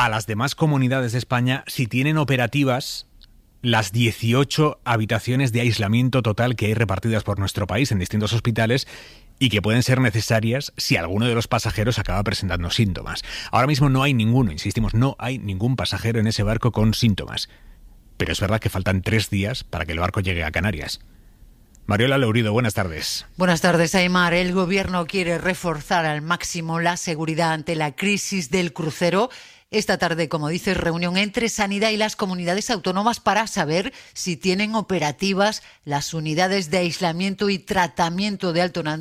a las demás comunidades de España si tienen operativas las 18 habitaciones de aislamiento total que hay repartidas por nuestro país en distintos hospitales y que pueden ser necesarias si alguno de los pasajeros acaba presentando síntomas. Ahora mismo no hay ninguno, insistimos, no hay ningún pasajero en ese barco con síntomas. Pero es verdad que faltan 3 días para que el barco llegue a Canarias. Mariola Lourido, buenas tardes. Buenas tardes, Aimar. El Gobierno quiere reforzar al máximo la seguridad ante la crisis del crucero. Esta tarde, como dices, reunión entre Sanidad y las comunidades autónomas para saber si tienen operativas las unidades de aislamiento y tratamiento de alto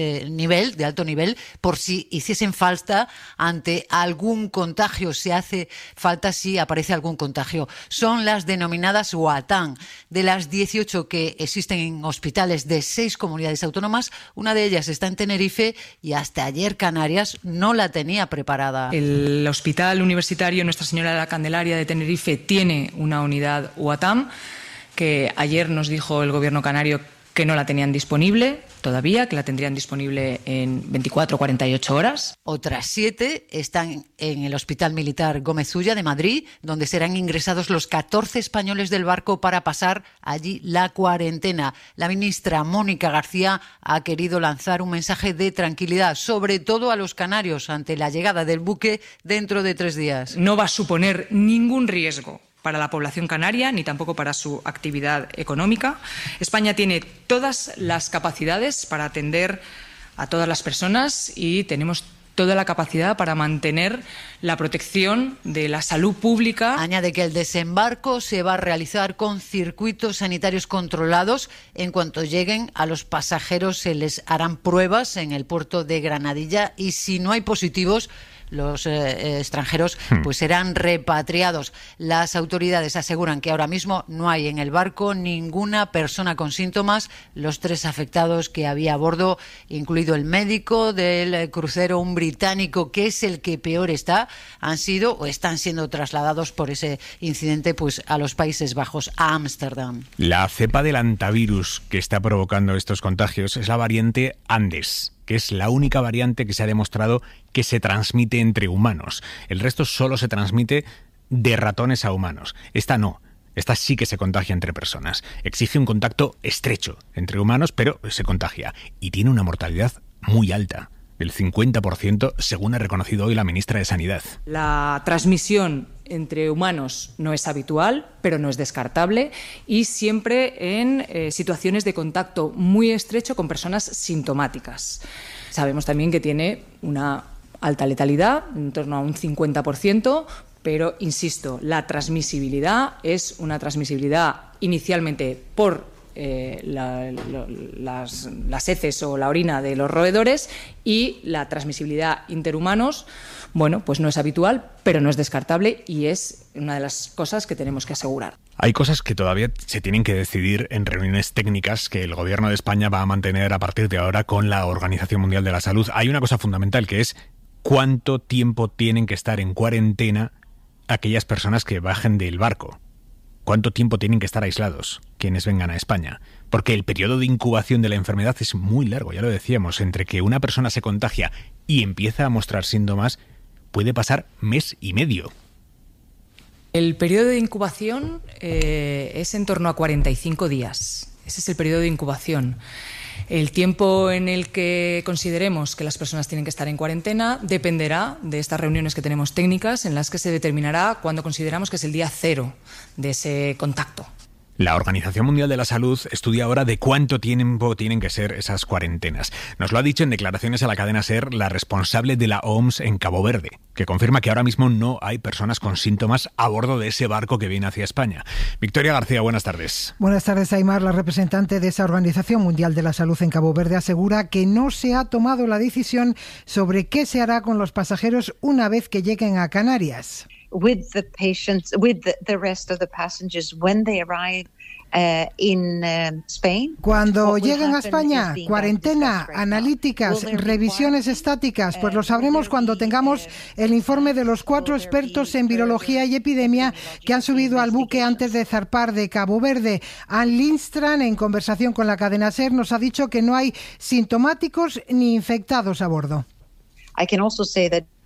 nivel, por si hiciesen falta ante algún contagio, si hace falta, si aparece algún contagio. Son las denominadas UATAN. De las 18 que existen en hospitales de 6 comunidades autónomas, una de ellas está en Tenerife y hasta ayer Canarias no la tenía preparada. El Hospital Universitario Nuestra Señora de la Candelaria de Tenerife tiene una unidad UATAM que ayer nos dijo el Gobierno canario que no la tenían disponible todavía, que la tendrían disponible en 24 o 48 horas. Otras 7 están en el Hospital Militar Gómez Ulla de Madrid, donde serán ingresados los 14 españoles del barco para pasar allí la cuarentena. La ministra Mónica García ha querido lanzar un mensaje de tranquilidad, sobre todo a los canarios, ante la llegada del buque dentro de 3 días. No va a suponer ningún riesgo para la población canaria, ni tampoco para su actividad económica. España tiene todas las capacidades para atender a todas las personas y tenemos toda la capacidad para mantener la protección de la salud pública. Añade que el desembarco se va a realizar con circuitos sanitarios controlados. En cuanto lleguen a los pasajeros se les harán pruebas en el puerto de Granadilla y si no hay positivos, los extranjeros pues serán repatriados. Las autoridades aseguran que ahora mismo no hay en el barco ninguna persona con síntomas. Los 3 afectados que había a bordo, incluido el médico del crucero, un británico que es el que peor está, han sido o están siendo trasladados por ese incidente pues a los Países Bajos, a Ámsterdam. La cepa del hantavirus que está provocando estos contagios es la variante Andes, que es la única variante que se ha demostrado que se transmite entre humanos. El resto solo se transmite de ratones a humanos. Esta no. Esta sí que se contagia entre personas. Exige un contacto estrecho entre humanos, pero se contagia. Y tiene una mortalidad muy alta, el 50%, según ha reconocido hoy la ministra de Sanidad. La transmisión entre humanos no es habitual, pero no es descartable y siempre en situaciones de contacto muy estrecho con personas sintomáticas. Sabemos también que tiene una alta letalidad, en torno a un 50%, pero, insisto, la transmisibilidad es una transmisibilidad inicialmente por las heces o la orina de los roedores y la transmisibilidad interhumanos, bueno, pues no es habitual, pero no es descartable y es una de las cosas que tenemos que asegurar. Hay cosas que todavía se tienen que decidir en reuniones técnicas que el Gobierno de España va a mantener a partir de ahora con la Organización Mundial de la Salud. Hay una cosa fundamental que es cuánto tiempo tienen que estar en cuarentena aquellas personas que bajen del barco. ¿Cuánto tiempo tienen que estar aislados quienes vengan a España? Porque el periodo de incubación de la enfermedad es muy largo, ya lo decíamos. Entre que una persona se contagia y empieza a mostrar síntomas, puede pasar 1 mes y medio. El periodo de incubación es en torno a 45 días. Ese es el periodo de incubación. El tiempo en el que consideremos que las personas tienen que estar en cuarentena dependerá de estas reuniones que tenemos técnicas en las que se determinará cuándo consideramos que es el día 0 de ese contacto. La Organización Mundial de la Salud estudia ahora de cuánto tiempo tienen que ser esas cuarentenas. Nos lo ha dicho en declaraciones a la cadena SER la responsable de la OMS en Cabo Verde, que confirma que ahora mismo no hay personas con síntomas a bordo de ese barco que viene hacia España. Victoria García, buenas tardes. Buenas tardes, Aimar. La representante de esa Organización Mundial de la Salud en Cabo Verde asegura que no se ha tomado la decisión sobre qué se hará con los pasajeros una vez que lleguen a Canarias. With the patients, with the rest of the passengers when they arrive in Spain. Cuando lleguen a España, cuarentena, analíticas, revisiones estáticas, pues lo sabremos cuando tengamos el informe de los 4 expertos en virología y epidemia que han subido al buque antes de zarpar de Cabo Verde. Ann Lindstrand, en conversación con la cadena SER, nos ha dicho que no hay sintomáticos ni infectados a bordo. I can also say that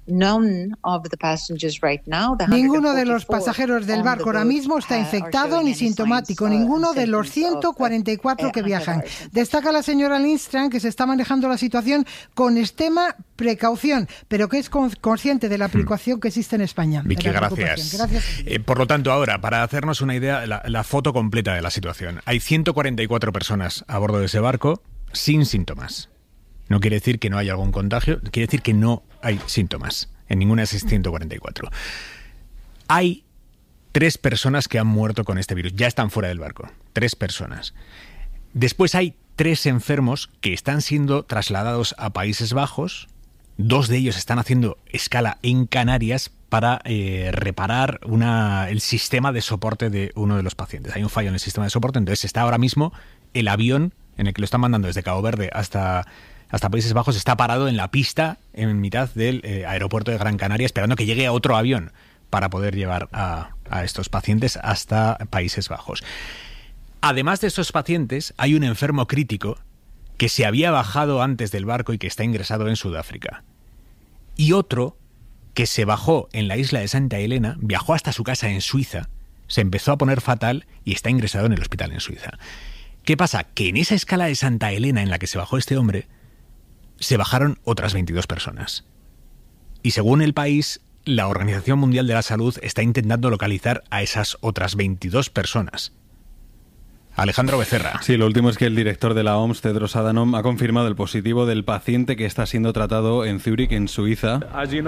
Ninguno de los pasajeros del barco ahora mismo está infectado ni sintomático, ninguno de los 144 que viajan. Destaca la señora Lindström que se está manejando la situación con extrema precaución, pero que es consciente de la preocupación que existe en España. Vicky, gracias. Por lo tanto, ahora, para hacernos una idea, la foto completa de la situación. Hay 144 personas a bordo de ese barco sin síntomas. No quiere decir que no haya algún contagio, quiere decir que no hay síntomas en ninguna de esas 144. Hay 3 personas que han muerto con este virus, ya están fuera del barco, 3 personas. Después hay 3 enfermos que están siendo trasladados a Países Bajos, 2 de ellos están haciendo escala en Canarias para reparar el sistema de soporte de uno de los pacientes. Hay un fallo en el sistema de soporte, entonces está ahora mismo el avión en el que lo están mandando desde Cabo Verde hasta Países Bajos, está parado en la pista en mitad del aeropuerto de Gran Canaria esperando que llegue otro avión para poder llevar a estos pacientes hasta Países Bajos. Además de estos pacientes, hay un enfermo crítico que se había bajado antes del barco y que está ingresado en Sudáfrica. Y otro que se bajó en la isla de Santa Elena, viajó hasta su casa en Suiza, se empezó a poner fatal y está ingresado en el hospital en Suiza. ¿Qué pasa? Que en esa escala de Santa Elena en la que se bajó este hombre, se bajaron otras 22 personas. Y según El País, la Organización Mundial de la Salud está intentando localizar a esas otras 22 personas. Alejandro Becerra. Sí, lo último es que el director de la OMS, Tedros Adhanom, ha confirmado el positivo del paciente que está siendo tratado en Zúrich, en Suiza.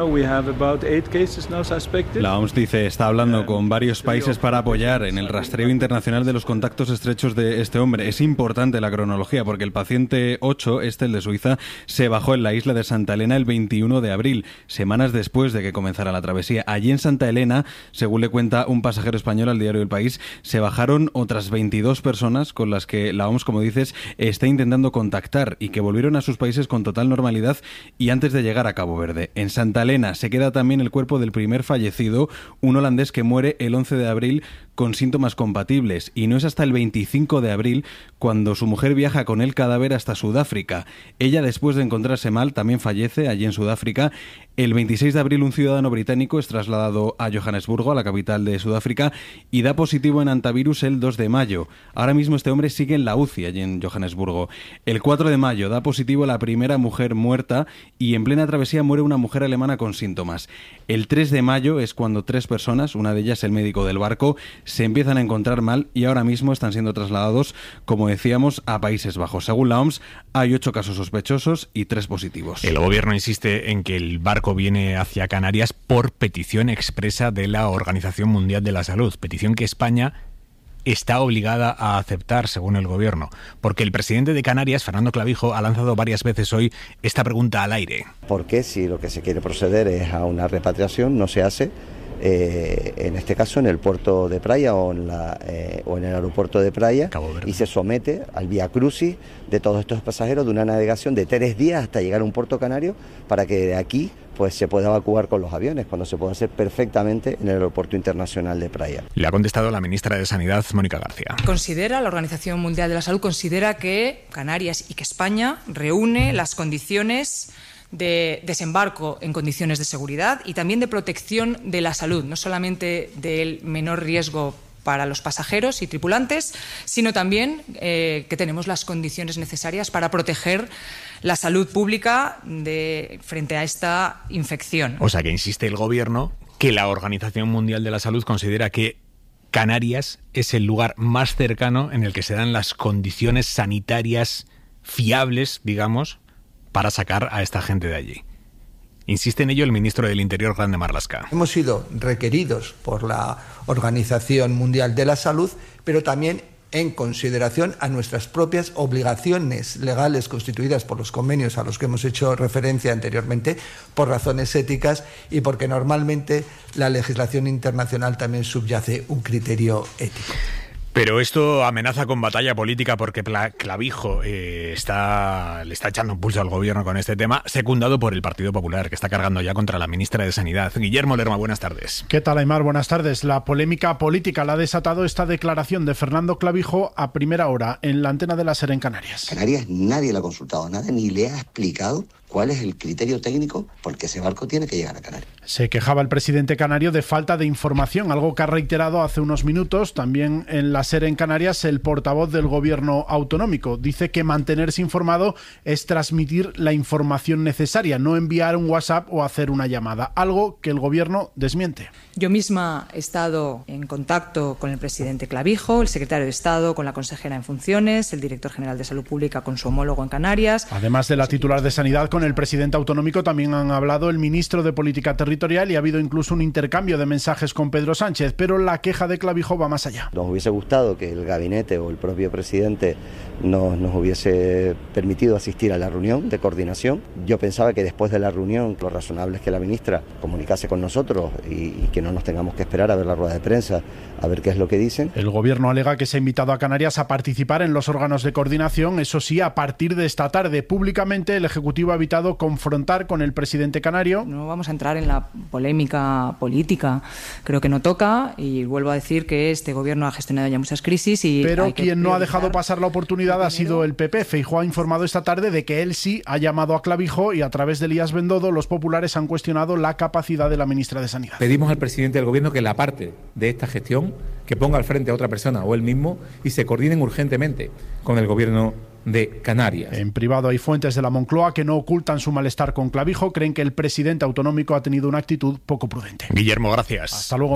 La OMS dice está hablando con varios países para apoyar en el rastreo internacional de los contactos estrechos de este hombre. Es importante la cronología porque el paciente 8, el de Suiza, se bajó en la isla de Santa Elena el 21 de abril, semanas después de que comenzara la travesía. Allí en Santa Elena, según le cuenta un pasajero español al diario El País, se bajaron otras 22 personas con las que la OMS, como dices, está intentando contactar y que volvieron a sus países con total normalidad y antes de llegar a Cabo Verde. En Santa Elena se queda también el cuerpo del primer fallecido, un holandés que muere el 11 de abril con síntomas compatibles, y no es hasta el 25 de abril cuando su mujer viaja con el cadáver hasta Sudáfrica. Ella, después de encontrarse mal, también fallece allí en Sudáfrica. El 26 de abril un ciudadano británico es trasladado a Johannesburgo, a la capital de Sudáfrica, y da positivo en antivirus el 2 de mayo. Ahora mismo este hombre sigue en la UCI allí en Johannesburgo. El 4 de mayo da positivo la primera mujer muerta y en plena travesía muere una mujer alemana con síntomas. El 3 de mayo es cuando 3 personas, una de ellas el médico del barco, se empiezan a encontrar mal y ahora mismo están siendo trasladados, como decíamos, a Países Bajos. Según la OMS, hay 8 casos sospechosos y 3 positivos. El gobierno insiste en que el barco viene hacia Canarias por petición expresa de la Organización Mundial de la Salud, petición que España está obligada a aceptar, según el gobierno, porque el presidente de Canarias, Fernando Clavijo, ha lanzado varias veces hoy esta pregunta al aire. ¿Por qué, si lo que se quiere proceder es a una repatriación, no se hace, en este caso, en el puerto de Praia o en el aeropuerto de Praia, y se somete al vía crucis de todos estos pasajeros de una navegación de 3 días hasta llegar a un puerto canario para que de aquí pues se pueda evacuar con los aviones, cuando se puede hacer perfectamente en el aeropuerto internacional de Praia? Le ha contestado la ministra de Sanidad, Mónica García. La Organización Mundial de la Salud considera que Canarias y que España reúne las condiciones de desembarco en condiciones de seguridad y también de protección de la salud, no solamente del menor riesgo para los pasajeros y tripulantes, sino también que tenemos las condiciones necesarias para proteger la salud pública frente a esta infección. O sea que insiste el gobierno que la Organización Mundial de la Salud considera que Canarias es el lugar más cercano en el que se dan las condiciones sanitarias fiables, digamos, para sacar a esta gente de allí. Insiste en ello el ministro del Interior, Grande Marlaska. Hemos sido requeridos por la Organización Mundial de la Salud, pero también en consideración a nuestras propias obligaciones legales constituidas por los convenios a los que hemos hecho referencia anteriormente, por razones éticas y porque normalmente la legislación internacional también subyace un criterio ético. Pero esto amenaza con batalla política porque Clavijo le está echando un pulso al gobierno con este tema, secundado por el Partido Popular, que está cargando ya contra la ministra de Sanidad. Guillermo Lerma, buenas tardes. ¿Qué tal, Aimar? Buenas tardes. La polémica política la ha desatado esta declaración de Fernando Clavijo a primera hora en la antena de la SER en Canarias. Canarias nadie le ha consultado nada, ni le ha explicado cuál es el criterio técnico porque ese barco tiene que llegar a Canarias. Se quejaba el presidente canario de falta de información, algo que ha reiterado hace unos minutos también en la SER en Canarias el portavoz del gobierno autonómico. Dice que mantenerse informado es transmitir la información necesaria, no enviar un WhatsApp o hacer una llamada, algo que el gobierno desmiente. Yo misma he estado en contacto con el presidente Clavijo, el secretario de Estado con la consejera en funciones, el director general de Salud Pública con su homólogo en Canarias. Además de la titular de Sanidad, con el presidente autonómico también han hablado el ministro de Política Territorial y ha habido incluso un intercambio de mensajes con Pedro Sánchez, pero la queja de Clavijo va más allá. Nos hubiese gustado que el gabinete o el propio presidente nos hubiese permitido asistir a la reunión de coordinación. Yo pensaba que después de la reunión lo razonable es que la ministra comunicase con nosotros y que no nos tengamos que esperar a ver la rueda de prensa, a ver qué es lo que dicen. El gobierno alega que se ha invitado a Canarias a participar en los órganos de coordinación, eso sí, a partir de esta tarde. Públicamente el Ejecutivo ha evitado confrontar con el presidente canario. No vamos a entrar en la polémica política, creo que no toca, y vuelvo a decir que este gobierno ha gestionado ya muchas crisis. Pero quien no ha dejado pasar la oportunidad ha sido el PP. Feijóo ha informado esta tarde de que él sí ha llamado a Clavijo y a través de Elías Bendodo los populares han cuestionado la capacidad de la ministra de Sanidad. Pedimos al presidente del gobierno que la parte de esta gestión que ponga al frente a otra persona o él mismo y se coordinen urgentemente con el gobierno de Canarias. En privado hay fuentes de la Moncloa que no ocultan su malestar con Clavijo, creen que el presidente autonómico ha tenido una actitud poco prudente. Guillermo, gracias. Hasta luego.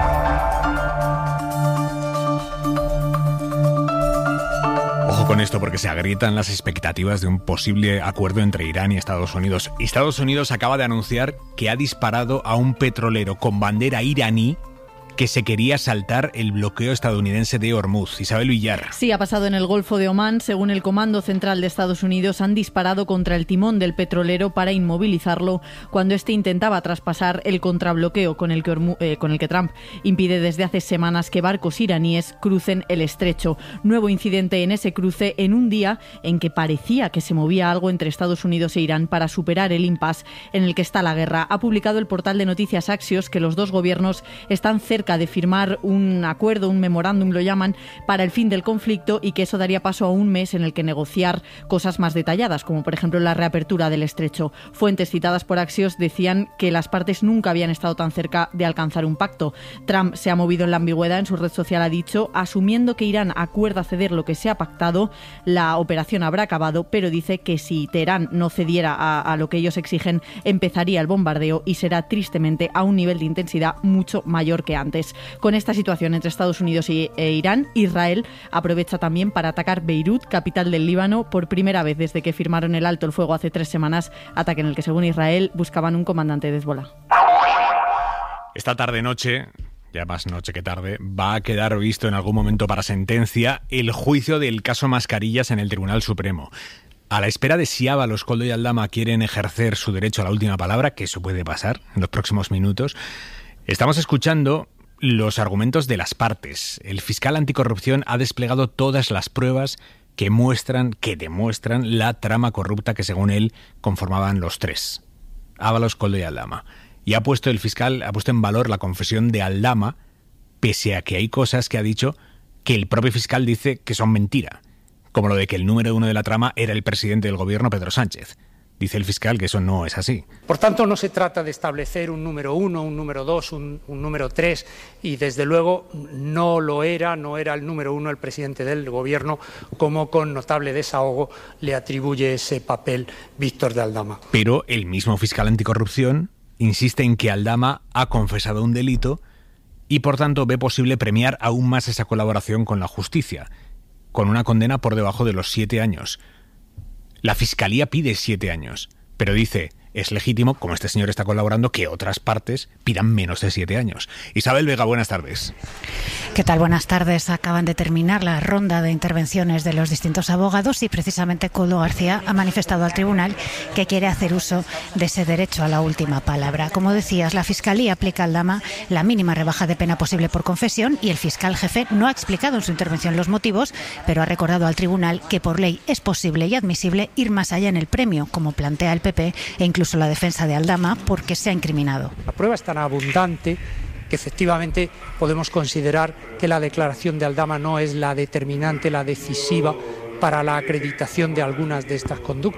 Ojo con esto porque se agrietan las expectativas de un posible acuerdo entre Irán y Estados Unidos. Estados Unidos acaba de anunciar que ha disparado a un petrolero con bandera iraní que se quería saltar el bloqueo estadounidense de Hormuz. Isabel Villar. Sí, ha pasado en el Golfo de Omán. Según el Comando Central de Estados Unidos, han disparado contra el timón del petrolero para inmovilizarlo cuando éste intentaba traspasar el contrabloqueo con el que Trump impide desde hace semanas que barcos iraníes crucen el estrecho. Nuevo incidente en ese cruce en un día en que parecía que se movía algo entre Estados Unidos e Irán para superar el impasse en el que está la guerra. Ha publicado el portal de noticias Axios que los dos gobiernos están cerca de firmar un acuerdo, un memorándum lo llaman, para el fin del conflicto y que eso daría paso a un mes en el que negociar cosas más detalladas, como por ejemplo la reapertura del estrecho. Fuentes citadas por Axios decían que las partes nunca habían estado tan cerca de alcanzar un pacto. Trump se ha movido en la ambigüedad, en su red social ha dicho, asumiendo que Irán acuerda ceder lo que se ha pactado, la operación habrá acabado, pero dice que si Teherán no cediera a lo que ellos exigen, empezaría el bombardeo y será tristemente a un nivel de intensidad mucho mayor que antes. Con esta situación entre Estados Unidos e Irán, Israel aprovecha también para atacar Beirut, capital del Líbano, por primera vez desde que firmaron el alto el fuego hace 3 semanas, ataque en el que, según Israel, buscaban un comandante de Hezbollah. Esta tarde-noche, ya más noche que tarde, va a quedar visto en algún momento para sentencia el juicio del caso Mascarillas en el Tribunal Supremo. A la espera de si Ábalos, Koldo y Aldama quieren ejercer su derecho a la última palabra, que eso puede pasar en los próximos minutos, estamos escuchando los argumentos de las partes. El fiscal anticorrupción ha desplegado todas las pruebas que demuestran la trama corrupta que, según él, conformaban los tres: Ábalos, Koldo y Aldama. Y el fiscal ha puesto en valor la confesión de Aldama, pese a que hay cosas que ha dicho que el propio fiscal dice que son mentira, como lo de que el número 1 de la trama era el presidente del gobierno, Pedro Sánchez. Dice el fiscal que eso no es así. Por tanto, no se trata de establecer un número 1, un número 2, un número 3, y desde luego no era el número 1 el presidente del gobierno, como con notable desahogo le atribuye ese papel Víctor de Aldama. Pero el mismo fiscal anticorrupción insiste en que Aldama ha confesado un delito y por tanto ve posible premiar aún más esa colaboración con la justicia, con una condena por debajo de los 7 años. La Fiscalía pide 7 años, pero dice, es legítimo, como este señor está colaborando, que otras partes pidan menos de 7 años. Isabel Vega, buenas tardes. ¿Qué tal? Buenas tardes. Acaban de terminar la ronda de intervenciones de los distintos abogados y precisamente Koldo García ha manifestado al tribunal que quiere hacer uso de ese derecho a la última palabra. Como decías, la Fiscalía aplica a Aldama la mínima rebaja de pena posible por confesión y el fiscal jefe no ha explicado en su intervención los motivos, pero ha recordado al tribunal que por ley es posible y admisible ir más allá en el premio, como plantea el PP e incluso la defensa de Aldama, porque se ha incriminado. La prueba es tan abundante que efectivamente podemos considerar que la declaración de Aldama no es la determinante, la decisiva para la acreditación de algunas de estas conductas.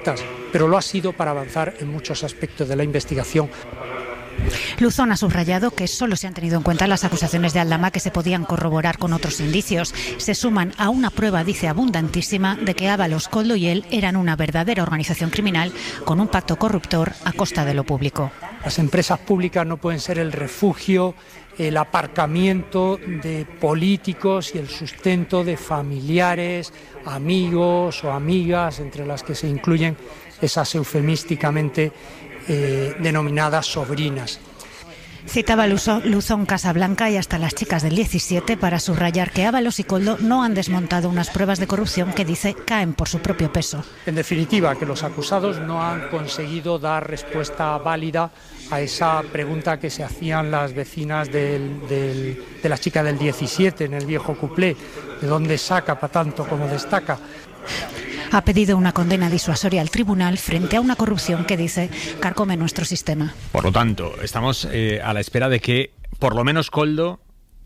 pero lo ha sido para avanzar en muchos aspectos de la investigación. Luzón ha subrayado que solo se han tenido en cuenta las acusaciones de Aldama que se podían corroborar con otros indicios. Se suman a una prueba, dice, abundantísima de que Ábalos, Koldo y él eran una verdadera organización criminal con un pacto corruptor a costa de lo público. Las empresas públicas no pueden ser el refugio, el aparcamiento de políticos y el sustento de familiares, amigos o amigas, entre las que se incluyen esas eufemísticamente denominadas sobrinas. Citaba Luzón Casablanca y hasta las chicas del 17 para subrayar que Ábalos y Koldo no han desmontado unas pruebas de corrupción que, dice, caen por su propio peso. En definitiva, que los acusados no han conseguido dar respuesta válida a esa pregunta que se hacían las vecinas de la chica del 17 en el viejo cuplé, ¿de dónde saca para tanto como destaca? Ha pedido una condena disuasoria al tribunal frente a una corrupción que, dice, carcome nuestro sistema. Por lo tanto, estamos a la espera de que por lo menos Koldo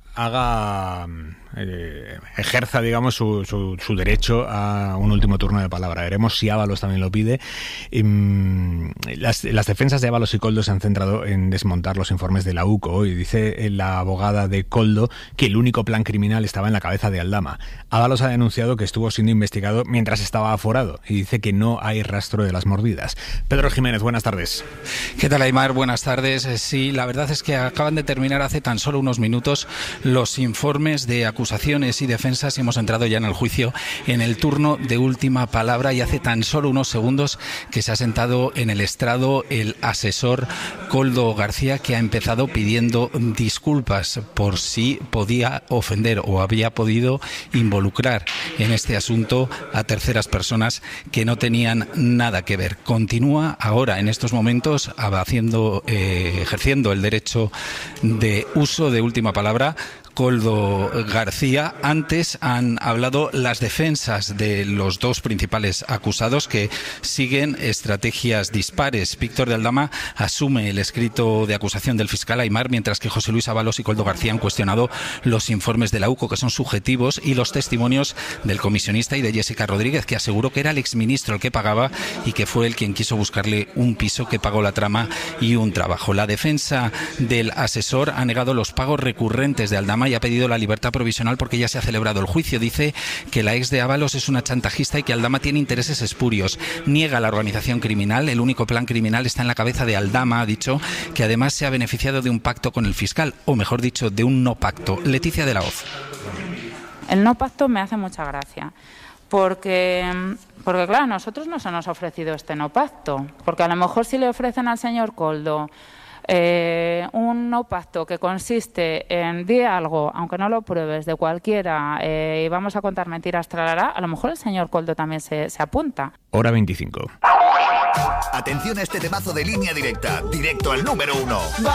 ejerza, digamos, su derecho a un último turno de palabra. Veremos si Ábalos también lo pide. Las defensas de Ábalos y Koldo se han centrado en desmontar los informes de la UCO y dice la abogada de Koldo que el único plan criminal estaba en la cabeza de Aldama. Ábalos ha denunciado que estuvo siendo investigado mientras estaba aforado y dice que no hay rastro de las mordidas. Pedro Jiménez, buenas tardes. ¿Qué tal, Aimar? Buenas tardes. Sí, la verdad es que acaban de terminar hace tan solo unos minutos los informes de acusaciones y defensas y hemos entrado ya en el juicio en el turno de última palabra y hace tan solo unos segundos que se ha sentado en el estrado el asesor Koldo García, que ha empezado pidiendo disculpas por si podía ofender o había podido involucrar en este asunto a terceras personas que no tenían nada que ver. Continúa ahora en estos momentos ejerciendo el derecho de uso de última palabra Koldo García. Antes han hablado las defensas de los dos principales acusados que siguen estrategias dispares. Víctor de Aldama asume el escrito de acusación del fiscal Aimar, mientras que José Luis Ábalos y Koldo García han cuestionado los informes de la UCO, que son subjetivos, y los testimonios del comisionista y de Jessica Rodríguez, que aseguró que era el exministro el que pagaba y que fue él quien quiso buscarle un piso, que pagó la trama y un trabajo. La defensa del asesor ha negado los pagos recurrentes de Aldama y ha pedido la libertad provisional porque ya se ha celebrado el juicio. Dice que la ex de Ábalos es una chantajista y que Aldama tiene intereses espurios. Niega la organización criminal. El único plan criminal está en la cabeza de Aldama. Ha dicho que además se ha beneficiado de un pacto con el fiscal, o mejor dicho, de un no pacto. Leticia de la Hoz. El no pacto me hace mucha gracia. Porque claro, a nosotros no se nos ha ofrecido este no pacto. Porque a lo mejor si le ofrecen al señor Koldo un no pacto que consiste en di algo, aunque no lo pruebes, de cualquiera, y vamos a contar mentiras, tralará, a lo mejor el señor Koldo también se apunta. Hora 25. Atención a este temazo de Línea Directa, directo al número 1.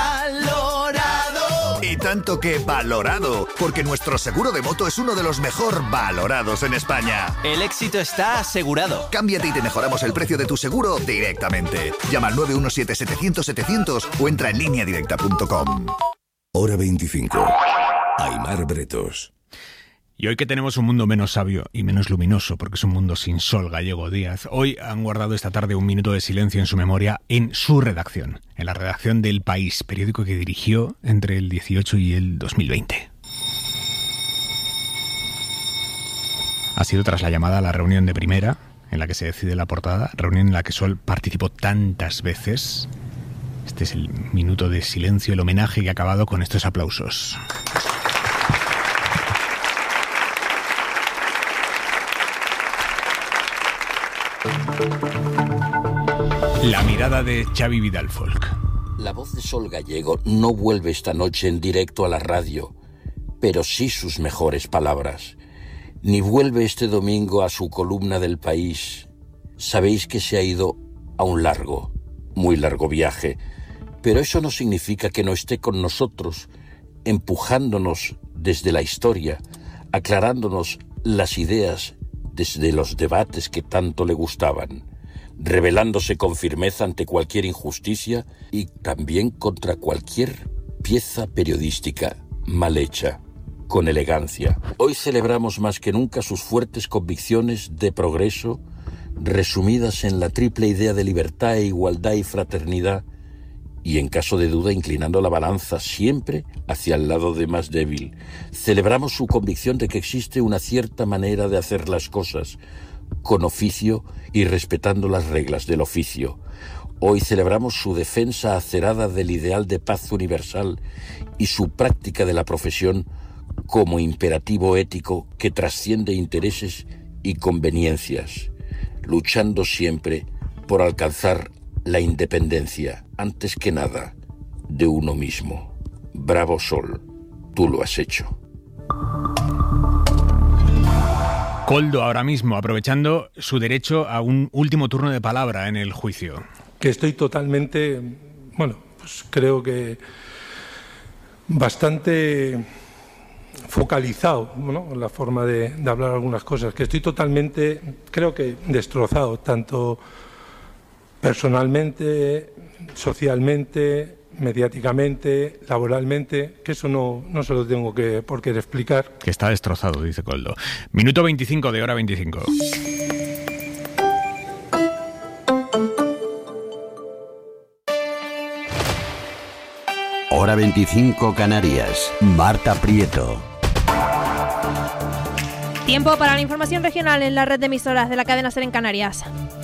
¡Valorado! Y tanto que valorado, porque nuestro seguro de moto es uno de los mejor valorados en España. El éxito está asegurado. Cámbiate y te mejoramos el precio de tu seguro directamente. Llama al 917-700-700 o entra en lineadirecta.com. Hora 25. Aimar Bretos. Y hoy que tenemos un mundo menos sabio y menos luminoso, porque es un mundo sin sol, Gallego Díaz, hoy han guardado esta tarde un minuto de silencio en su memoria en su redacción, en la redacción del País, periódico que dirigió entre el 18 y el 2020. Ha sido tras la llamada a la reunión de primera, en la que se decide la portada, reunión en la que Sol participó tantas veces. Este es el minuto de silencio, el homenaje que ha acabado con estos aplausos. La mirada de Xavi Vidal Folk. La voz de Sol Gallego no vuelve esta noche en directo a la radio, pero sí sus mejores palabras. Ni vuelve este domingo a su columna del País. Sabéis que se ha ido a un largo, muy largo viaje, pero eso no significa que no esté con nosotros, empujándonos desde la historia, aclarándonos las ideas desde los debates que tanto le gustaban, rebelándose con firmeza ante cualquier injusticia y también contra cualquier pieza periodística mal hecha, con elegancia. Hoy celebramos más que nunca sus fuertes convicciones de progreso, resumidas en la triple idea de libertad, igualdad y fraternidad, y en caso de duda inclinando la balanza siempre hacia el lado de más débil. Celebramos su convicción de que existe una cierta manera de hacer las cosas, con oficio y respetando las reglas del oficio. Hoy celebramos su defensa acerada del ideal de paz universal y su práctica de la profesión como imperativo ético que trasciende intereses y conveniencias, luchando siempre por alcanzar la independencia, antes que nada, de uno mismo. Bravo Sol, tú lo has hecho. Koldo, ahora mismo, aprovechando su derecho a un último turno de palabra en el juicio. Que estoy totalmente, pues creo que bastante focalizado, en la forma de hablar algunas cosas, que estoy totalmente, creo que destrozado, tanto personalmente, socialmente, mediáticamente, laboralmente, que eso no se lo tengo por qué explicar. Que está destrozado, dice Koldo. Minuto 25 de Hora 25. Hora 25 Canarias. Marta Prieto. Tiempo para la información regional en la red de emisoras de la cadena SER en Canarias.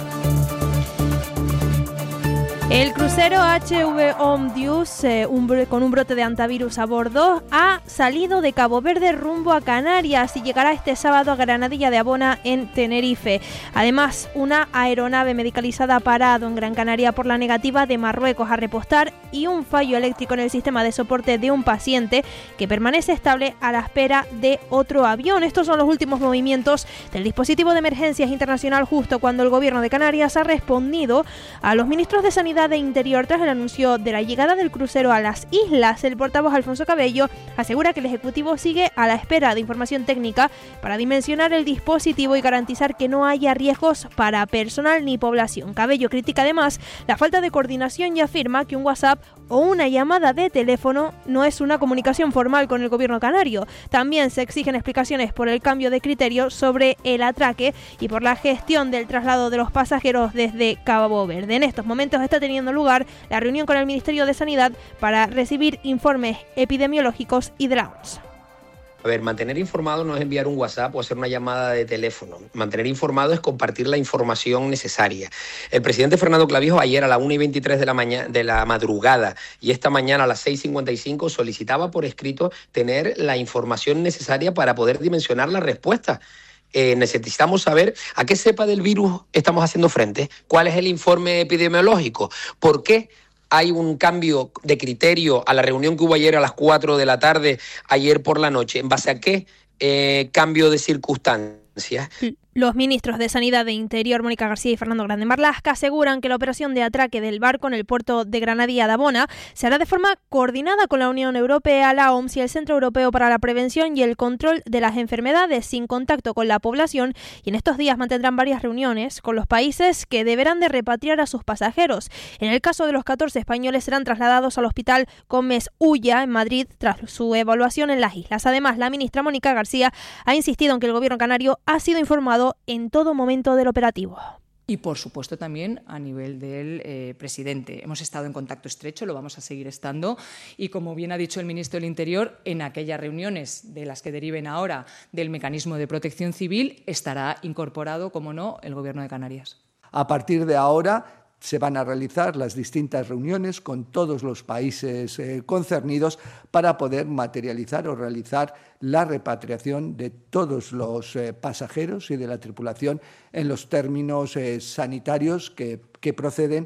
El crucero HV Omnius, con un brote de hantavirus a bordo, ha salido de Cabo Verde rumbo a Canarias y llegará este sábado a Granadilla de Abona, en Tenerife. Además, una aeronave medicalizada ha parado en Gran Canaria por la negativa de Marruecos a repostar y un fallo eléctrico en el sistema de soporte de un paciente que permanece estable a la espera de otro avión. Estos son los últimos movimientos del dispositivo de emergencias internacional justo cuando el gobierno de Canarias ha respondido a los ministros de Sanidad de Interior tras el anuncio de la llegada del crucero a las islas. El portavoz Alfonso Cabello asegura que el Ejecutivo sigue a la espera de información técnica para dimensionar el dispositivo y garantizar que no haya riesgos para personal ni población. Cabello critica además la falta de coordinación y afirma que un WhatsApp o una llamada de teléfono no es una comunicación formal con el gobierno canario. También se exigen explicaciones por el cambio de criterio sobre el atraque y por la gestión del traslado de los pasajeros desde Cabo Verde. En estos momentos está teniendo lugar la reunión con el Ministerio de Sanidad para recibir informes epidemiológicos y de la OMS. A ver, mantener informado no es enviar un WhatsApp o hacer una llamada de teléfono. Mantener informado es compartir la información necesaria. El presidente Fernando Clavijo ayer a las 1:23 de la madrugada y esta mañana a las 6:55 solicitaba por escrito tener la información necesaria para poder dimensionar la respuesta. Necesitamos saber a qué cepa del virus estamos haciendo frente, cuál es el informe epidemiológico, por qué hay un cambio de criterio a la reunión que hubo ayer a las 4 de la tarde, ayer por la noche, en base a qué cambio de circunstancias. Los ministros de Sanidad e Interior, Mónica García y Fernando Grande Marlaska, aseguran que la operación de atraque del barco en el puerto de Granadilla de Abona se hará de forma coordinada con la Unión Europea, la OMS y el Centro Europeo para la Prevención y el Control de las Enfermedades, sin contacto con la población, y en estos días mantendrán varias reuniones con los países que deberán de repatriar a sus pasajeros. En el caso de los 14 españoles serán trasladados al Hospital Gómez Ulla en Madrid tras su evaluación en las islas. Además, la ministra Mónica García ha insistido en que el gobierno canario ha sido informado en todo momento del operativo. Y, por supuesto, también a nivel del presidente. Hemos estado en contacto estrecho, lo vamos a seguir estando. Y, como bien ha dicho el ministro del Interior, en aquellas reuniones de las que deriven ahora del mecanismo de protección civil estará incorporado, como no, el Gobierno de Canarias. A partir de ahora se van a realizar las distintas reuniones con todos los países concernidos para poder materializar o realizar la repatriación de todos los pasajeros y de la tripulación en los términos sanitarios que proceden.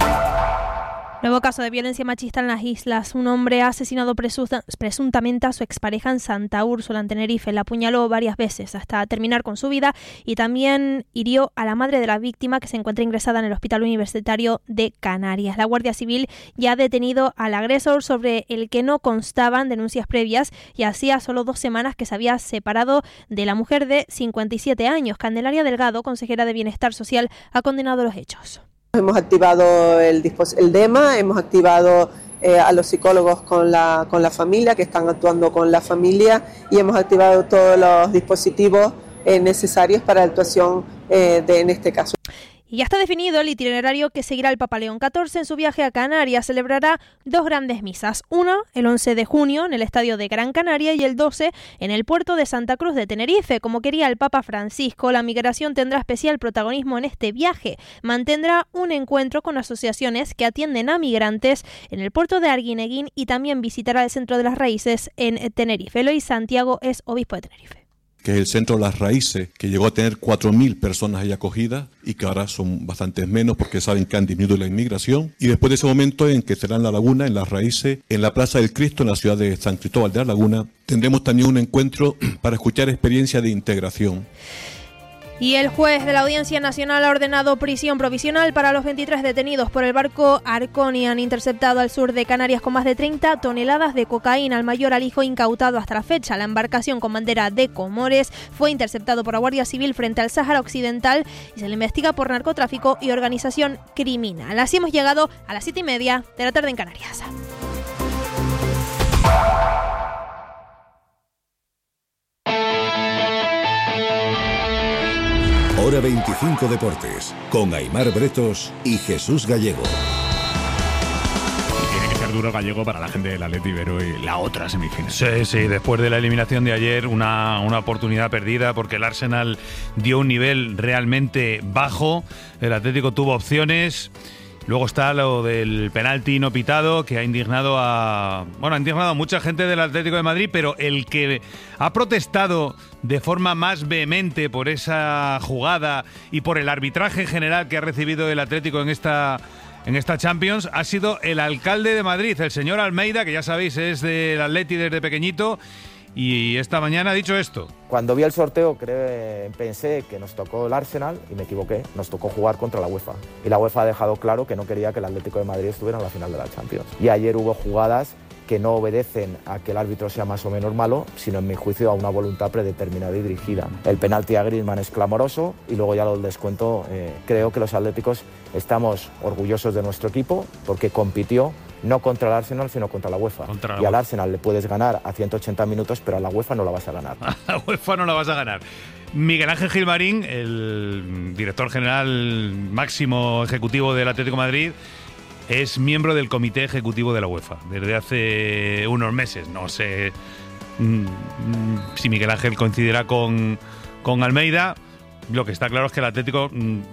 Nuevo caso de violencia machista en las islas. Un hombre ha asesinado presuntamente a su expareja en Santa Úrsula, en Tenerife. La apuñaló varias veces hasta terminar con su vida y también hirió a la madre de la víctima, que se encuentra ingresada en el Hospital Universitario de Canarias. La Guardia Civil ya ha detenido al agresor, sobre el que no constaban denuncias previas, y hacía solo 2 semanas que se había separado de la mujer de 57 años. Candelaria Delgado, consejera de Bienestar Social, ha condenado los hechos. Hemos activado el DEMA, hemos activado a los psicólogos con la familia, que están actuando con la familia, y hemos activado todos los dispositivos necesarios para la actuación en este caso. Y ya está definido el itinerario que seguirá el Papa León XIV en su viaje a Canarias. Celebrará 2 grandes misas, una el 11 de junio en el Estadio de Gran Canaria y el 12 en el puerto de Santa Cruz de Tenerife. Como quería el Papa Francisco, la migración tendrá especial protagonismo en este viaje. Mantendrá un encuentro con asociaciones que atienden a migrantes en el puerto de Arguineguín y también visitará el Centro de las Raíces en Tenerife. Eloy Santiago es obispo de Tenerife. Que es el Centro de las Raíces, que llegó a tener 4.000 personas ahí acogidas y que ahora son bastantes menos porque saben que han disminuido la inmigración. Y después de ese momento en que será en La Laguna, en las Raíces, en la Plaza del Cristo, en la ciudad de San Cristóbal de La Laguna, tendremos también un encuentro para escuchar experiencias de integración. Y el juez de la Audiencia Nacional ha ordenado prisión provisional para los 23 detenidos por el barco Arconian, interceptado al sur de Canarias con más de 30 toneladas de cocaína. El mayor alijo incautado hasta la fecha. La embarcación con bandera de Comores fue interceptado por la Guardia Civil frente al Sáhara Occidental y se le investiga por narcotráfico y organización criminal. Así hemos llegado a las 7:30 de la tarde en Canarias. Hora 25 Deportes, con Aimar Bretos y Jesús Gallego. Y tiene que ser duro Gallego para la gente del Atleti Ibero y la otra semifinal. Sí, después de la eliminación de ayer, una oportunidad perdida porque el Arsenal dio un nivel realmente bajo. El Atlético tuvo opciones. Luego está lo del penalti no pitado, que ha indignado a mucha gente del Atlético de Madrid, pero el que ha protestado de forma más vehemente por esa jugada y por el arbitraje en general que ha recibido el Atlético en esta Champions ha sido el alcalde de Madrid, el señor Almeida, que ya sabéis es del Atleti desde pequeñito. Y esta mañana ha dicho esto. Cuando vi el sorteo pensé que nos tocó el Arsenal y me equivoqué. Nos tocó jugar contra la UEFA. Y la UEFA ha dejado claro que no quería que el Atlético de Madrid estuviera en la final de la Champions. Y ayer hubo jugadas que no obedecen a que el árbitro sea más o menos malo, sino en mi juicio a una voluntad predeterminada y dirigida. El penalti a Griezmann es clamoroso y luego ya lo del descuento. Creo que los atléticos estamos orgullosos de nuestro equipo porque compitió no contra el Arsenal, sino contra la UEFA. Y al Arsenal le puedes ganar a 180 minutos, pero a la UEFA no la vas a ganar. A la UEFA no la vas a ganar. Miguel Ángel Gilmarín, el director general máximo ejecutivo del Atlético de Madrid, es miembro del comité ejecutivo de la UEFA desde hace unos meses. No sé si Miguel Ángel coincidirá con Almeida. Lo que está claro es que el Atlético...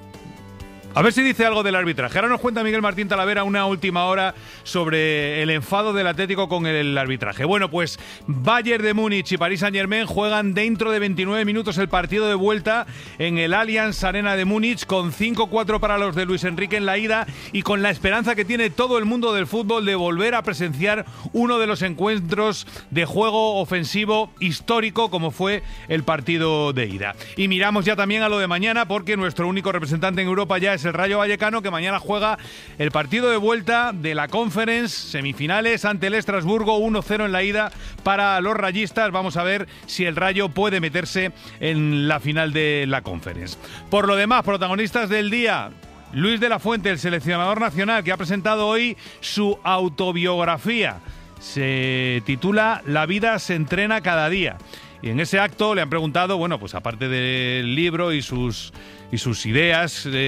A ver si dice algo del arbitraje. Ahora nos cuenta Miguel Martín Talavera una última hora sobre el enfado del Atlético con el arbitraje. Bueno, pues Bayern de Múnich y Paris Saint-Germain juegan dentro de 29 minutos el partido de vuelta en el Allianz Arena de Múnich con 5-4 para los de Luis Enrique en la ida y con la esperanza que tiene todo el mundo del fútbol de volver a presenciar uno de los encuentros de juego ofensivo histórico como fue el partido de ida. Y miramos ya también a lo de mañana porque nuestro único representante en Europa ya es el Rayo Vallecano, que mañana juega el partido de vuelta de la Conference, semifinales ante el Estrasburgo, 1-0 en la ida para los rayistas. Vamos a ver si el Rayo puede meterse en la final de la Conference. Por lo demás, protagonistas del día: Luis de la Fuente, el seleccionador nacional, que ha presentado hoy su autobiografía. Se titula La vida se entrena cada día. Y en ese acto le han preguntado, bueno, pues aparte del libro y sus ideas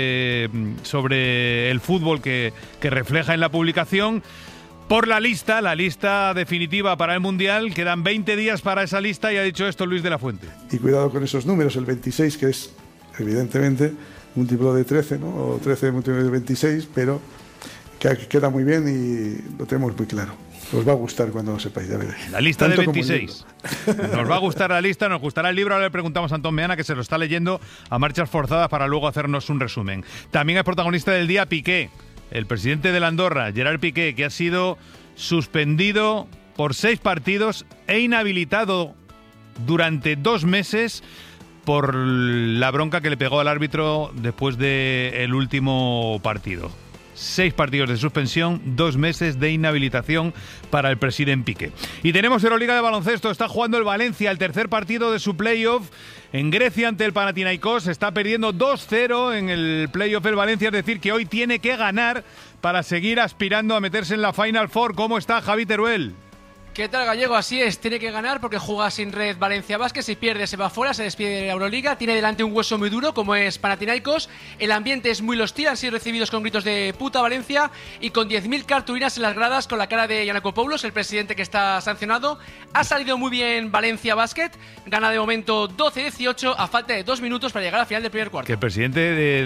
sobre el fútbol que refleja en la publicación, por la lista definitiva para el Mundial. Quedan 20 días para esa lista y ha dicho esto Luis de la Fuente. Y cuidado con esos números, el 26, que es evidentemente múltiplo de 13, ¿no? O 13 múltiplo de 26, pero que queda muy bien y lo tenemos muy claro. Os va a gustar cuando lo sepáis, ya veréis. La lista de 26. Nos va a gustar la lista, nos gustará el libro. Ahora le preguntamos a Antón Meana, que se lo está leyendo a marchas forzadas para luego hacernos un resumen. También es protagonista del día Piqué, el presidente de la Andorra, Gerard Piqué, que ha sido suspendido por 6 partidos e inhabilitado durante 2 meses por la bronca que le pegó al árbitro después del último partido. 6 partidos de suspensión, 2 meses de inhabilitación para el presidente Piqué. Y tenemos Euroliga de baloncesto. Está jugando el Valencia, el tercer partido de su playoff en Grecia ante el Panathinaikos. Está perdiendo 2-0 en el playoff el Valencia, es decir, que hoy tiene que ganar para seguir aspirando a meterse en la Final Four. ¿Cómo está Javi Teruel? ¿Qué tal, Gallego? Así es, tiene que ganar porque juega sin red Valencia Basket. Si pierde se va fuera, se despide de la Euroliga. Tiene delante un hueso muy duro como es Panathinaikos. El ambiente es muy hostil, han sido recibidos con gritos de puta Valencia y con 10.000 cartulinas en las gradas con la cara de Giannakopoulos, el presidente que está sancionado. Ha salido muy bien Valencia Basket, gana de momento 12-18 a falta de 2 minutos para llegar a la final del primer cuarto. Que el presidente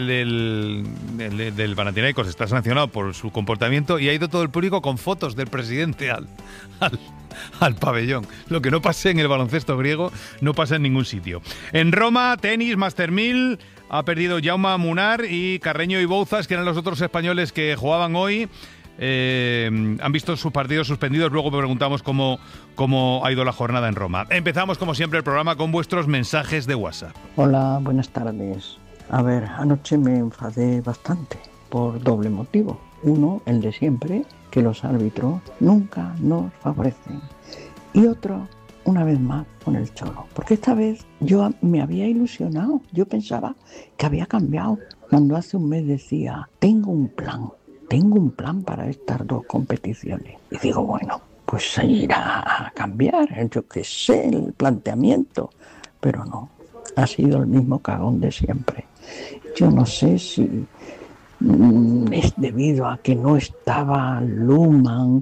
del Panathinaikos está sancionado por su comportamiento y ha ido todo el público con fotos del presidente al pabellón. Lo que no pasa en el baloncesto griego no pasa en ningún sitio. En Roma, tenis, Master 1000, ha perdido Jaume Munar y Carreño y Bouzas, que eran los otros españoles que jugaban hoy. Han visto sus partidos suspendidos. Luego preguntamos cómo ha ido la jornada en Roma. Empezamos, como siempre, el programa con vuestros mensajes de WhatsApp. Hola, buenas tardes. A ver, anoche me enfadé bastante por doble motivo. Uno, el de siempre, que los árbitros nunca nos favorecen. Y otro, una vez más, con el Cholo. Porque esta vez yo me había ilusionado. Yo pensaba que había cambiado. Cuando hace un mes decía, tengo un plan para estas dos competiciones. Y digo, bueno, pues se irá a cambiar, yo qué sé, el planteamiento. Pero no, ha sido el mismo cagón de siempre. Yo no sé si es debido a que no estaba Luman,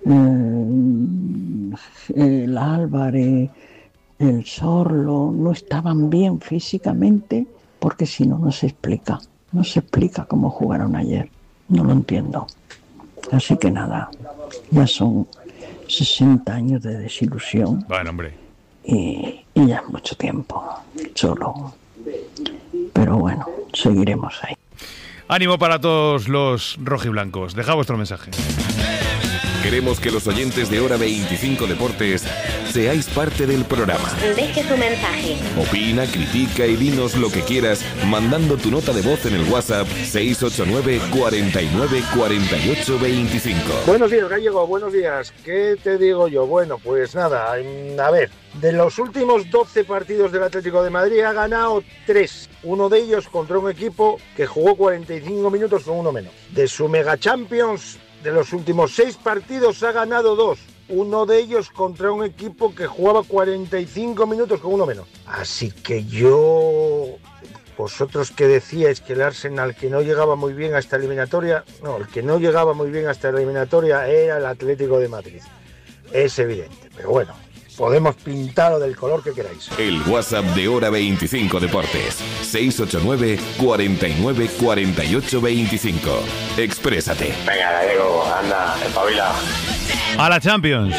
el Álvarez, el Sorlo, no estaban bien físicamente, porque si no, no se explica cómo jugaron ayer, no lo entiendo. Así que nada, ya son 60 años de desilusión. Bueno, hombre. Y ya es mucho tiempo, solo. Pero bueno, seguiremos ahí. Ánimo para todos los rojiblancos. Deja vuestro mensaje. Queremos que los oyentes de Hora 25 Deportes seáis parte del programa. Deje su mensaje. Opina, critica y dinos lo que quieras mandando tu nota de voz en el WhatsApp 689 49 48 25. Buenos días, Gallego, buenos días. ¿Qué te digo yo? Bueno, pues nada, a ver, de los últimos 12 partidos del Atlético de Madrid ha ganado 3. Uno de ellos contra un equipo que jugó 45 minutos con uno menos. De su Mega Champions, de los últimos 6 partidos ha ganado 2. Uno de ellos contra un equipo que jugaba 45 minutos con uno menos. Así que vosotros que decíais que el Arsenal que no llegaba muy bien a esta eliminatoria, no, el que no llegaba muy bien a esta eliminatoria era el Atlético de Madrid. Es evidente, pero bueno, podemos pintarlo del color que queráis. El WhatsApp de Hora 25 Deportes 689 49 48 25. Exprésate. Venga, Gallego, anda, espabila. A la Champions.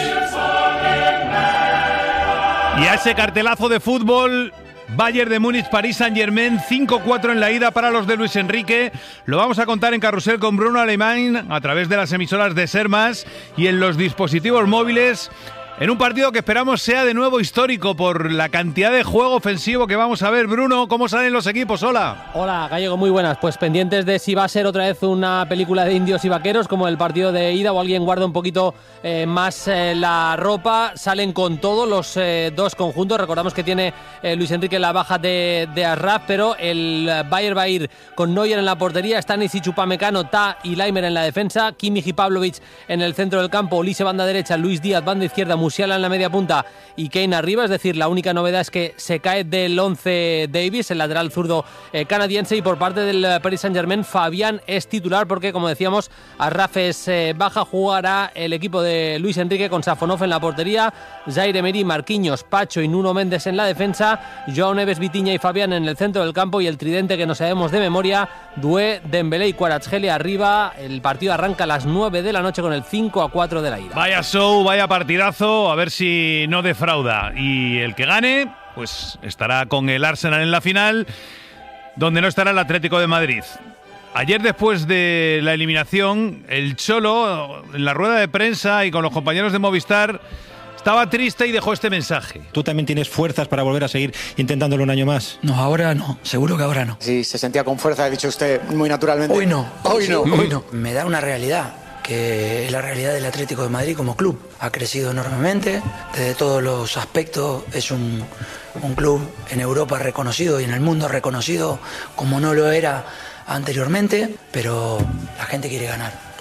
Y a ese cartelazo de fútbol, Bayern de Múnich, París Saint-Germain, 5-4 en la ida para los de Luis Enrique. Lo vamos a contar en Carrusel con Bruno Alemán a través de las emisoras de Ser Más y en los dispositivos móviles, en un partido que esperamos sea de nuevo histórico por la cantidad de juego ofensivo que vamos a ver. Bruno, ¿cómo salen los equipos? Hola. Hola, Gallego, muy buenas. Pues pendientes de si va a ser otra vez una película de indios y vaqueros como el partido de ida, o alguien guarda un poquito más la ropa. Salen con todo los dos conjuntos. Recordamos que tiene Luis Enrique la baja de Asraf, pero el Bayern va a ir con Neuer en la portería, Stanisic, Upamecano, Ta y Laimer en la defensa, Kimmich y Pavlovic en el centro del campo, Olise banda derecha, Luis Díaz banda izquierda, Musiala en la media punta y Kane arriba. Es decir, la única novedad es que se cae del 11 Davis, el lateral zurdo canadiense, y por parte del Paris Saint-Germain Fabián es titular porque, como decíamos, Asraf es baja. Jugará el equipo de Luis Enrique con Safonov en la portería, Zaire Emery, Marquinhos, Pacho y Nuno Méndez en la defensa, Joao Neves, Vitinha y Fabián en el centro del campo, y el tridente que no sabemos de memoria, Doué, Dembélé y Kvaratskhelia arriba. El partido arranca a las 9 de la noche con el 5-4 de la ida. Vaya show, vaya partidazo, a ver si no defrauda. Y el que gane, pues estará con el Arsenal en la final, donde no estará el Atlético de Madrid. Ayer, después de la eliminación, el Cholo, en la rueda de prensa y con los compañeros de Movistar, estaba triste y dejó este mensaje. ¿Tú también tienes fuerzas para volver a seguir intentándolo un año más? No, ahora no, seguro que ahora no. Sí, se sentía con fuerza, ha dicho usted muy naturalmente. Hoy no. Me da una realidad, que es la realidad del Atlético de Madrid como club. Ha crecido enormemente, desde todos los aspectos. Es un club en Europa reconocido y en el mundo reconocido como no lo era anteriormente, pero la gente quiere ganar.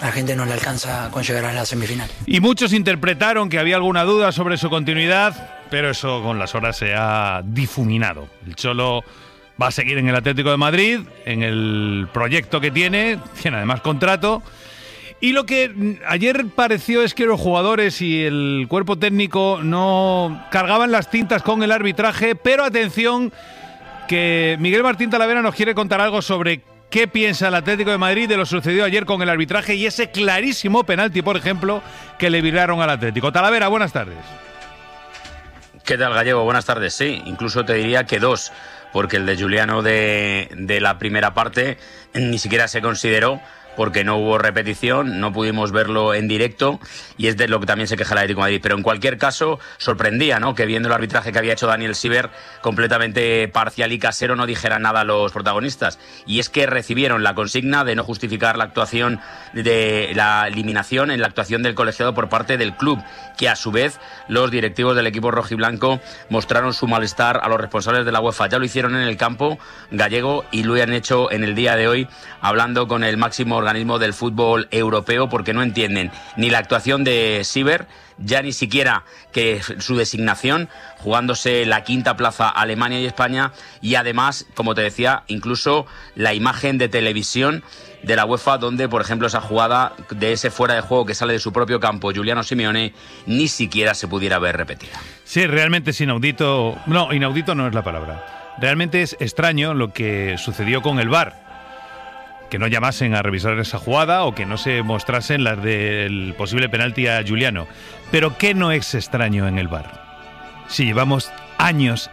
A la gente no le alcanza con llegar a la semifinal. Y muchos interpretaron que había alguna duda sobre su continuidad, pero eso con las horas se ha difuminado. El Cholo va a seguir en el Atlético de Madrid, en el proyecto que tiene además contrato. Y lo que ayer pareció es que los jugadores y el cuerpo técnico no cargaban las tintas con el arbitraje, pero atención, que Miguel Martín Talavera nos quiere contar algo sobre qué piensa el Atlético de Madrid de lo sucedido ayer con el arbitraje y ese clarísimo penalti, por ejemplo, que le viraron al Atlético. Talavera, buenas tardes. ¿Qué tal, Gallego? Buenas tardes. Sí, incluso te diría que dos, porque el de Giuliano de la primera parte ni siquiera se consideró, porque no hubo repetición, no pudimos verlo en directo, y es de lo que también se queja el Atlético de Madrid. Pero en cualquier caso, sorprendía, ¿no?, que viendo el arbitraje que había hecho Daniel Siever, completamente parcial y casero, no dijera nada a los protagonistas. Y es que recibieron la consigna de no justificar la actuación de la eliminación en la actuación del colegiado por parte del club, que a su vez los directivos del equipo rojiblanco mostraron su malestar a los responsables de la UEFA. Ya lo hicieron en el campo, Gallego, y lo han hecho en el día de hoy, hablando con el máximo organismo del fútbol europeo, porque no entienden ni la actuación de Siever, ya ni siquiera que su designación, jugándose la quinta plaza Alemania y España, y además, como te decía, incluso la imagen de televisión de la UEFA, donde, por ejemplo, esa jugada de ese fuera de juego que sale de su propio campo, Giuliano Simeone, ni siquiera se pudiera ver repetida. Sí, realmente es inaudito. No, inaudito no es la palabra. Realmente es extraño lo que sucedió con el VAR. Que no llamasen a revisar esa jugada o que no se mostrasen las del posible penalti a Giuliano. Pero ¿qué no es extraño en el VAR? Si llevamos años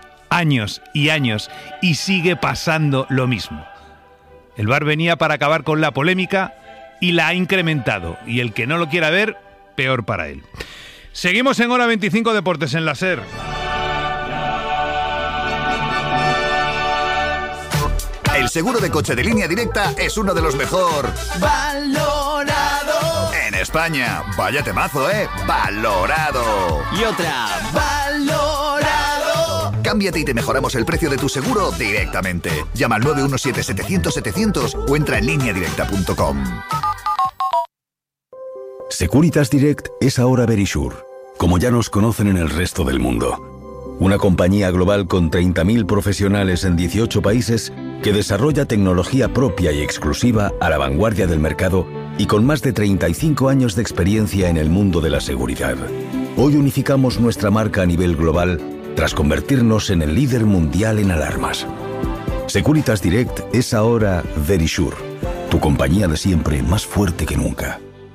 y sigue pasando lo mismo. El VAR venía para acabar con la polémica y la ha incrementado. Y el que no lo quiera ver, peor para él. Seguimos en Hora 25 Deportes en la SER. El seguro de coche de Línea Directa es uno de los mejor valorado en España. Vaya temazo, ¿eh? Valorado. Y otra, valorado. Cámbiate y te mejoramos el precio de tu seguro directamente. Llama al 917-700-700 o entra en lineadirecta.com. Securitas Direct es ahora Verisure, como ya nos conocen en el resto del mundo. Una compañía global con 30.000 profesionales en 18 países que desarrolla tecnología propia y exclusiva a la vanguardia del mercado y con más de 35 años de experiencia en el mundo de la seguridad. Hoy unificamos nuestra marca a nivel global tras convertirnos en el líder mundial en alarmas. Securitas Direct es ahora Verisure, tu compañía de siempre más fuerte que nunca.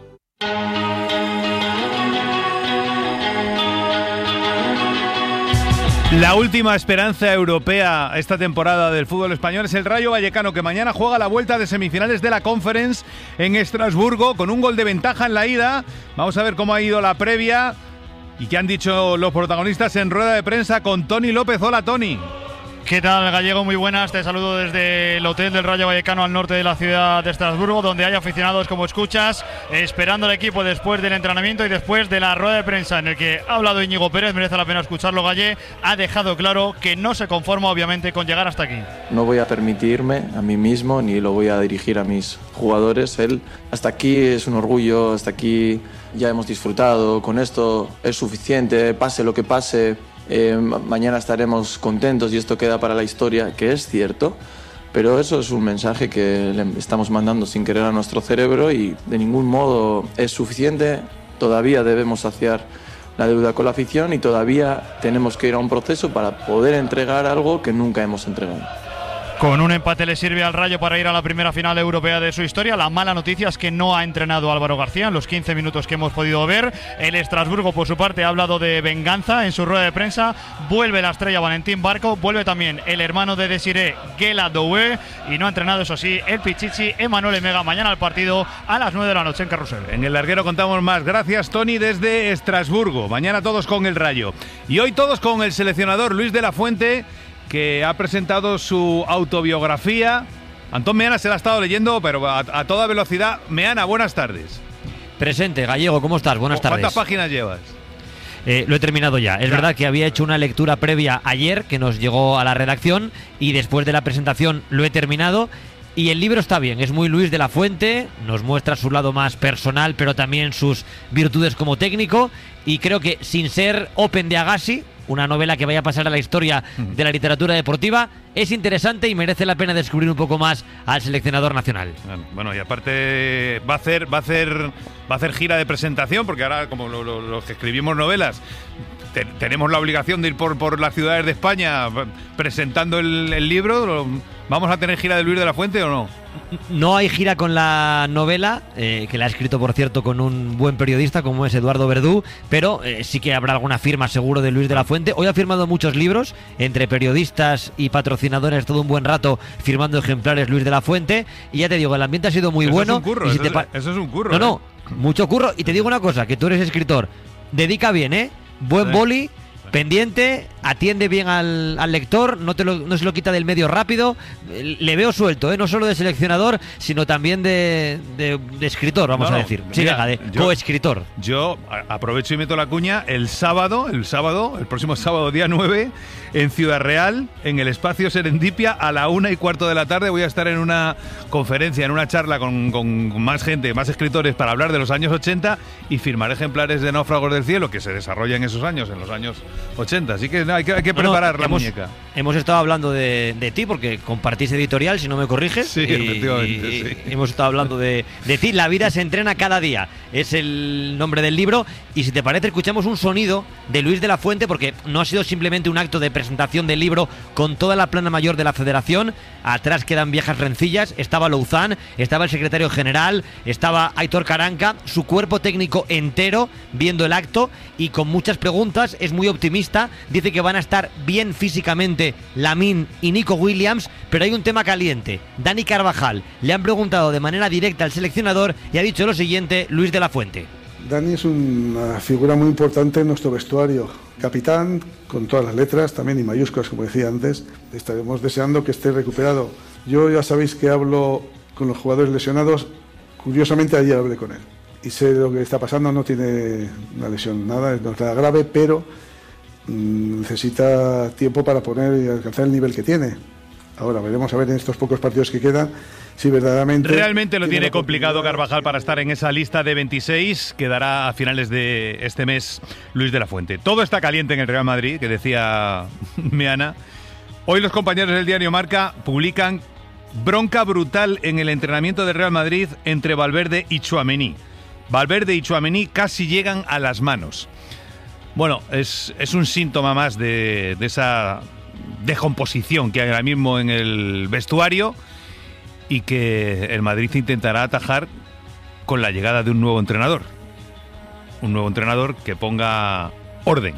La última esperanza europea esta temporada del fútbol español es el Rayo Vallecano, que mañana juega la vuelta de semifinales de la Conference en Estrasburgo con un gol de ventaja en la ida. Vamos a ver cómo ha ido la previa y qué han dicho los protagonistas en rueda de prensa con Toni López. Hola, Toni. ¿Qué tal, Gallego? Muy buenas. Te saludo desde el hotel del Rayo Vallecano al norte de la ciudad de Estrasburgo, donde hay aficionados, como escuchas, esperando al equipo después del entrenamiento y después de la rueda de prensa en el que ha hablado Íñigo Pérez. Merece la pena escucharlo. Galle ha dejado claro que no se conforma, obviamente, con llegar hasta aquí. No voy a permitirme a mí mismo ni lo voy a dirigir a mis jugadores. Hasta aquí es un orgullo, hasta aquí ya hemos disfrutado, con esto es suficiente, pase lo que pase. Mañana estaremos contentos y esto queda para la historia, que es cierto, pero eso es un mensaje que le estamos mandando sin querer a nuestro cerebro y de ningún modo es suficiente. Todavía debemos saciar la deuda con la afición y todavía tenemos que ir a un proceso para poder entregar algo que nunca hemos entregado. Con un empate le sirve al Rayo para ir a la primera final europea de su historia. La mala noticia es que no ha entrenado Álvaro García en los 15 minutos que hemos podido ver. El Estrasburgo, por su parte, ha hablado de venganza en su rueda de prensa. Vuelve la estrella Valentín Barco, vuelve también el hermano de Desiré, Guela Doué, y no ha entrenado, eso sí, el Pichichi, Emanuel Emega. Mañana al partido a las 9 de la noche en Carrusel. En el larguero contamos más. Gracias, Toni, desde Estrasburgo. Mañana todos con el Rayo. Y hoy todos con el seleccionador Luis de la Fuente, que ha presentado su autobiografía. Antón Meana se la ha estado leyendo, pero a toda velocidad. Meana, buenas tardes. Presente, Gallego, ¿cómo estás? Buenas tardes. ¿Cuántas páginas llevas? Lo he terminado ya. Es verdad que había hecho una lectura previa ayer que nos llegó a la redacción y después de la presentación lo he terminado. Y el libro está bien, es muy Luis de la Fuente, nos muestra su lado más personal, pero también sus virtudes como técnico, y creo que sin ser Open de Agassi, una novela que vaya a pasar a la historia de la literatura deportiva, es interesante y merece la pena descubrir un poco más al seleccionador nacional. Bueno, y aparte va a hacer gira de presentación, porque ahora, como los que escribimos novelas, tenemos la obligación de ir por las ciudades de España presentando el libro. ¿Vamos a tener gira de Luis de la Fuente o no? No hay gira con la novela, que la ha escrito, por cierto, con un buen periodista como es Eduardo Verdú, pero sí que habrá alguna firma seguro de Luis de la Fuente. Hoy ha firmado muchos libros, entre periodistas y patrocinadores, todo un buen rato firmando ejemplares Luis de la Fuente, y ya te digo, el ambiente ha sido muy bueno. Es un curro, eso es un curro. No, mucho curro, y te digo una cosa, que tú eres escritor, dedica bien, buen boli, pendiente, atiende bien al lector, no se lo quita del medio rápido. Le veo suelto, no solo de seleccionador, sino también de escritor, vamos a decir. Sí, venga, de coescritor. Yo aprovecho y meto la cuña el próximo sábado, día 9, en Ciudad Real, en el espacio Serendipia, a la 1:15 de la tarde. Voy a estar en una conferencia, en una charla con más gente, más escritores, para hablar de los años 80 y firmar ejemplares de Náufragos del Cielo, que se desarrollan en esos años, en los años 80. Así que hay que preparar la muñeca. Hemos estado hablando de ti, porque compartís editorial, si no me corriges. Sí, efectivamente. Sí. Hemos estado hablando de ti. La vida se entrena cada día. Es el nombre del libro. Y si te parece, escuchamos un sonido de Luis de la Fuente, porque no ha sido simplemente un acto de presentación del libro con toda la plana mayor de la Federación. Atrás quedan viejas rencillas. Estaba Louzán, estaba el secretario general, estaba Aitor Caranca, su cuerpo técnico entero viendo el acto y con muchas preguntas. Es muy optimista. Dice que van a estar bien físicamente Lamine y Nico Williams, pero hay un tema caliente. Dani Carvajal le han preguntado de manera directa al seleccionador y ha dicho lo siguiente Luis de la Fuente. Dani es una figura muy importante en nuestro vestuario. Capitán, con todas las letras, también y mayúsculas, como decía antes. Estaremos deseando que esté recuperado. Yo ya sabéis que hablo con los jugadores lesionados. Curiosamente ayer hablé con él. Y sé lo que está pasando, no tiene una lesión, no es nada grave, pero necesita tiempo para poner y alcanzar el nivel que tiene. Ahora veremos a ver en estos pocos partidos que quedan si verdaderamente... Realmente lo tiene complicado Carvajal para estar en esa lista de 26 que dará a finales de este mes Luis de la Fuente. Todo está caliente en el Real Madrid, que decía Meana. Hoy los compañeros del diario Marca publican bronca brutal en el entrenamiento del Real Madrid entre Valverde y Tchouaméni. Valverde y Tchouaméni casi llegan a las manos. Bueno, es un síntoma más de esa descomposición que hay ahora mismo en el vestuario y que el Madrid intentará atajar con la llegada de un nuevo entrenador. Un nuevo entrenador que ponga orden.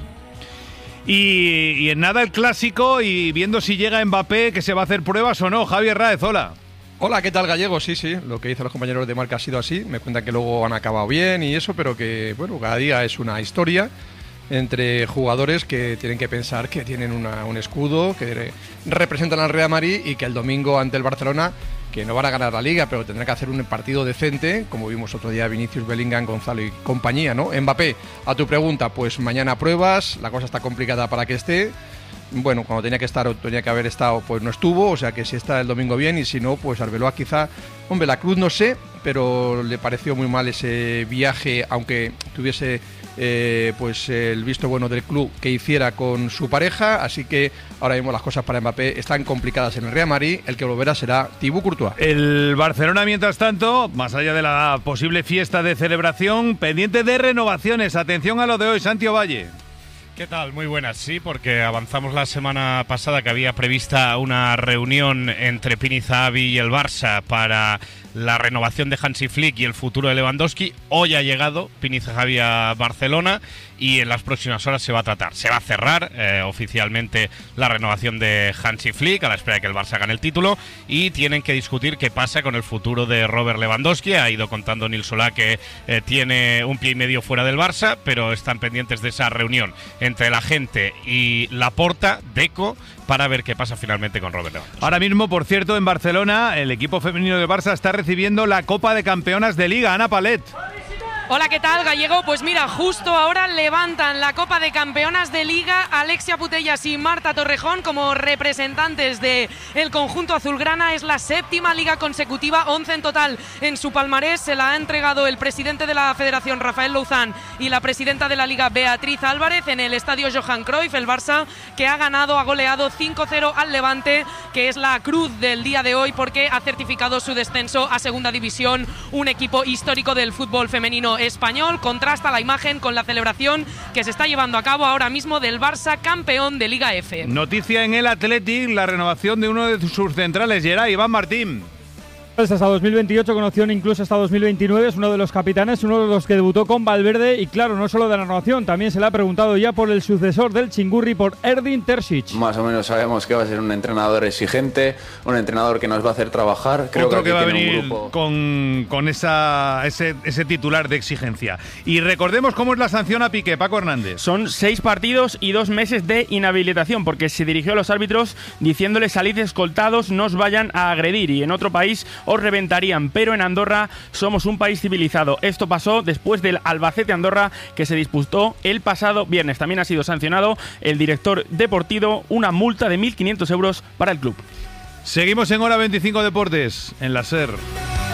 Y en nada el clásico y viendo si llega Mbappé, que se va a hacer pruebas o no. Javier Ráez, hola. Hola, ¿qué tal, Gallego? Sí, lo que dicen los compañeros de Marca ha sido así. Me cuentan que luego han acabado bien y eso, pero que, bueno, cada día es una historia entre jugadores que tienen que pensar que tienen un escudo, que representan al Real Madrid y que el domingo ante el Barcelona, que no van a ganar la Liga, pero tendrán que hacer un partido decente, como vimos otro día Vinicius, Bellingham, Gonzalo y compañía, ¿no? Mbappé, a tu pregunta, pues mañana pruebas, la cosa está complicada para que esté. Bueno, cuando tenía que estar o tenía que haber estado, pues no estuvo, o sea que si está el domingo bien y si no, pues Arbeloa quizá, hombre, la Cruz no sé, pero le pareció muy mal ese viaje, aunque tuviese pues el visto bueno del club que hiciera con su pareja, así que ahora mismo las cosas para Mbappé están complicadas en el Real Madrid, el que volverá será Thibaut Courtois. El Barcelona, mientras tanto, más allá de la posible fiesta de celebración, pendiente de renovaciones, atención a lo de hoy, Santi Ovalle. ¿Qué tal? Muy buenas, sí, porque avanzamos la semana pasada que había prevista una reunión entre Pini Zahavi y el Barça para la renovación de Hansi Flick y el futuro de Lewandowski. Hoy ha llegado Pini Zahavi a Barcelona y en las próximas horas se va a cerrar oficialmente la renovación de Hansi Flick a la espera de que el Barça gane el título y tienen que discutir qué pasa con el futuro de Robert Lewandowski. Ha ido contando Nil Solá que tiene un pie y medio fuera del Barça, pero están pendientes de esa reunión entre la gente y Laporta, Deco, para ver qué pasa finalmente con Robert Lewandowski. Ahora mismo, por cierto, en Barcelona, el equipo femenino del Barça está recibiendo la Copa de Campeonas de Liga. Ana Palet. Hola, ¿qué tal, Gallego? Pues mira, justo ahora levantan la Copa de Campeonas de Liga Alexia Putellas y Marta Torrejón como representantes del conjunto azulgrana. Es la 7ª liga consecutiva, 11 en total en su palmarés. Se la ha entregado el presidente de la Federación, Rafael Louzán, y la presidenta de la Liga, Beatriz Álvarez, en el estadio Johan Cruyff. El Barça, que ha goleado 5-0 al Levante, que es la cruz del día de hoy porque ha certificado su descenso a Segunda División, un equipo histórico del fútbol femenino español. Contrasta la imagen con la celebración que se está llevando a cabo ahora mismo del Barça campeón de Liga F. Noticia en el Athletic, la renovación de uno de sus centrales, Geray, Iván Martín. Hasta 2028, con opción incluso hasta 2029, es uno de los capitanes, uno de los que debutó con Valverde, y claro, no solo de la renovación, también se le ha preguntado ya por el sucesor del Chingurri, por Erdin Terzic. Más o menos sabemos que va a ser un entrenador exigente, un entrenador que nos va a hacer trabajar. Creo Otro que va a tiene venir un grupo con ese titular de exigencia. Y recordemos cómo es la sanción a Piqué, Paco Hernández. Son 6 partidos y 2 meses de inhabilitación, porque se dirigió a los árbitros diciéndoles: salid escoltados, no os vayan a agredir, y en otro país os reventarían, pero en Andorra somos un país civilizado. Esto pasó después del Albacete-Andorra, que se disputó el pasado viernes. También ha sido sancionado el director deportivo, una multa de 1.500 euros para el club. Seguimos en Hora 25 Deportes, en la SER.